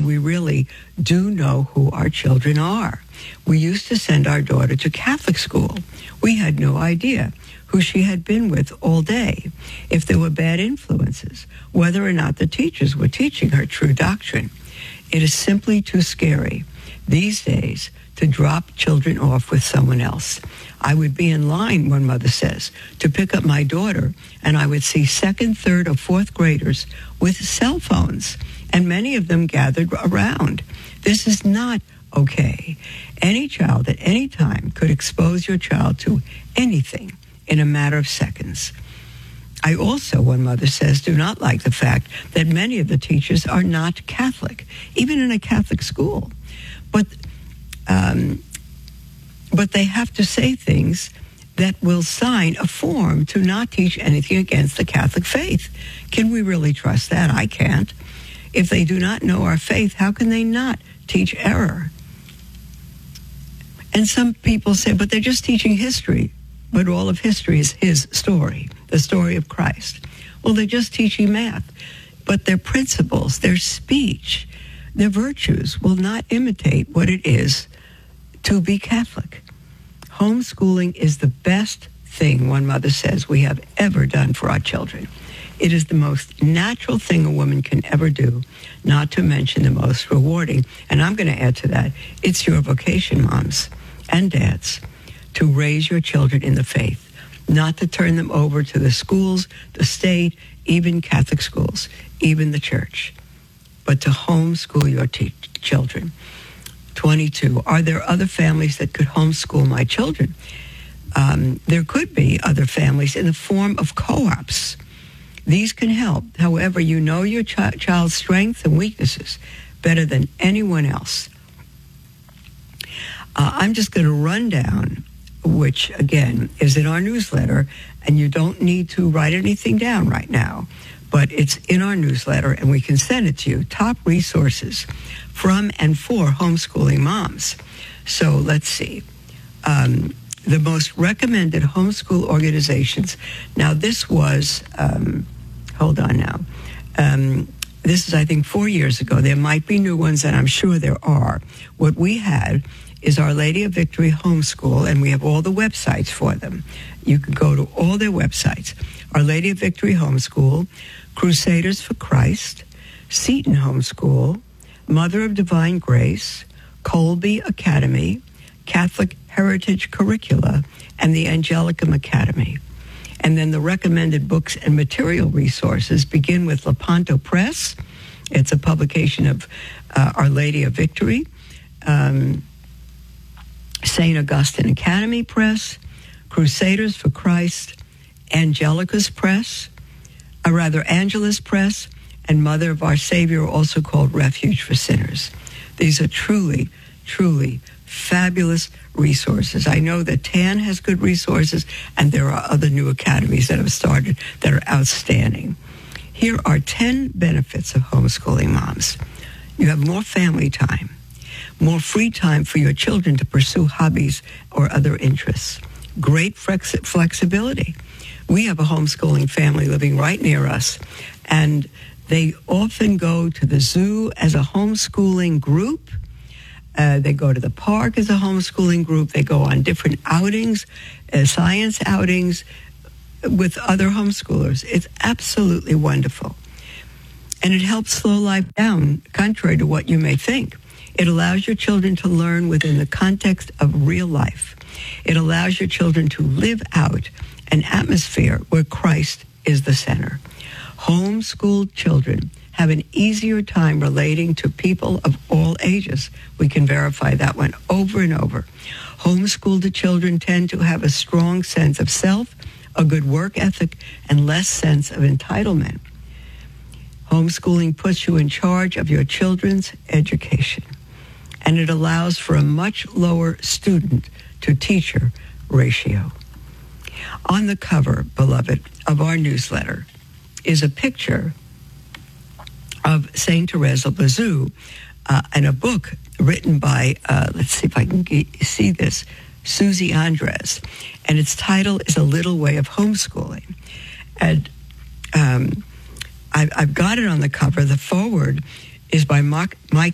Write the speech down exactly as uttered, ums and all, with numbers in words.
we really do know who our children are. We used to send our daughter to Catholic school. We had no idea who she had been with all day, if there were bad influences, whether or not the teachers were teaching her true doctrine. It is simply too scary these days to drop children off with someone else. I would be in line, one mother says, to pick up my daughter, and I would see second, third, or fourth graders with cell phones, and many of them gathered around. This is not okay. Any child at any time could expose your child to anything in a matter of seconds. I also, one mother says, do not like the fact that many of the teachers are not Catholic, even in a Catholic school. But um, but they have to say things that will sign a form to not teach anything against the Catholic faith. Can we really trust that? I can't. If they do not know our faith, how can they not teach error? And some people say, but they're just teaching history. But all of history is his story, the story of Christ. Well, they're just teaching math. But their principles, their speech, their virtues will not imitate what it is to be Catholic. Homeschooling is the best thing, one mother says, we have ever done for our children. It is the most natural thing a woman can ever do, not to mention the most rewarding. And I'm going to add to that, it's your vocation, moms and dads, to raise your children in the faith, not to turn them over to the schools, the state, even Catholic schools, even the church, but to homeschool your te- children. twenty-two, are there other families that could homeschool my children? Um, there could be other families in the form of co-ops. These can help. However, you know your ch- child's strengths and weaknesses better than anyone else. Uh, I'm just going to run down, which, again, is in our newsletter, and you don't need to write anything down right now, but it's in our newsletter, and we can send it to you. Top resources from and for homeschooling moms. So let's see. Um, the most recommended homeschool organizations. Now, this was, um, hold on now. Um, this is, I think, four years ago. There might be new ones, and I'm sure there are. What we had is Our Lady of Victory Homeschool, and we have all the websites for them. You can go to all their websites. Our Lady of Victory Homeschool, Crusaders for Christ, Seton Homeschool, Mother of Divine Grace, Colby Academy, Catholic Heritage Curricula, and the Angelicum Academy. And then the recommended books and material resources begin with Lepanto Press. It's a publication of uh, Our Lady of Victory. Um, Saint Augustine Academy Press, Crusaders for Christ, Angelica's Press, or rather Angelus Press, and Mother of Our Savior, also called Refuge for Sinners. These are truly, truly fabulous resources. I know that T A N has good resources, and there are other new academies that have started that are outstanding. Here are ten benefits of homeschooling moms. You have more family time, more free time for your children to pursue hobbies or other interests, great flex- flexibility. We have a homeschooling family living right near us, and they often go to the zoo as a homeschooling group. Uh, they go to the park as a homeschooling group. They go on different outings, uh, science outings with other homeschoolers. It's absolutely wonderful. And it helps slow life down, contrary to what you may think. It allows your children to learn within the context of real life. It allows your children to live out an atmosphere where Christ is the center. Homeschooled children have an easier time relating to people of all ages. We can verify that one over and over. Homeschooled children tend to have a strong sense of self, a good work ethic, and less sense of entitlement. Homeschooling puts you in charge of your children's education, and it allows for a much lower student-to-teacher ratio. On the cover, beloved, of our newsletter is a picture of Saint Teresa of Lisieux uh, and a book written by, uh, let's see if I can get, see this, Susie Andres. And its title is A Little Way of Homeschooling. And um, I, I've got it on the cover. The foreword is by Mark, Mike